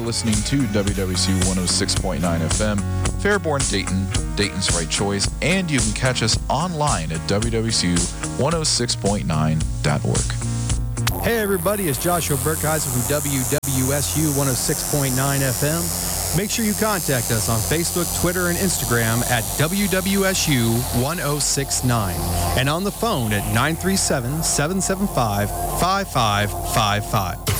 listening to WWCU 106.9 FM, Fairborn, Dayton, Dayton's Right Choice, and you can catch us online at WWCU106.9.org. Hey everybody, it's Joshua Burkheiser from WWSU 106.9 FM. Make sure you contact us on Facebook, Twitter, and Instagram at WWSU 1069 and on the phone at 937-775-5555.